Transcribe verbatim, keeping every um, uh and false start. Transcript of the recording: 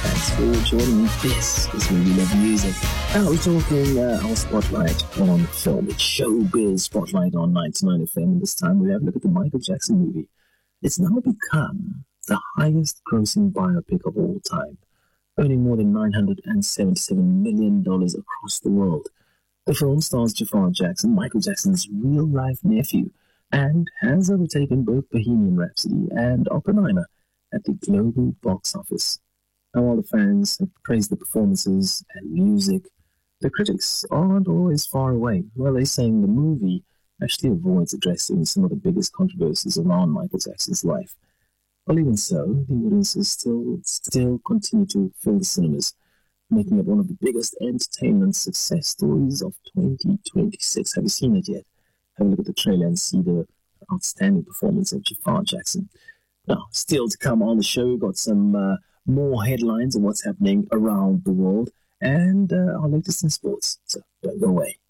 Thanks for joining me. This is Movie Love Music. Now we're talking uh, our spotlight on film. It's Showbiz Spotlight on ninety-nine F M. And this time we have a look at the Michael Jackson movie. It's now become the highest grossing biopic of all time, earning more than nine hundred seventy-seven million dollars across the world. The film stars Jafar Jackson, Michael Jackson's real-life nephew, and has overtaken both Bohemian Rhapsody and Oppenheimer at the global box office. Now, while the fans have praised the performances and music, the critics aren't always far away. Well, they're saying the movie actually avoids addressing some of the biggest controversies around Michael Jackson's life. Well, even so, the audiences still, still continue to fill the cinemas, making it one of the biggest entertainment success stories of twenty twenty-six. Have you seen it yet? Have a look at the trailer and see the outstanding performance of Jafar Jackson. Now, still to come on the show, we've got some uh, more headlines of what's happening around the world and uh, our latest in sports. So don't go away.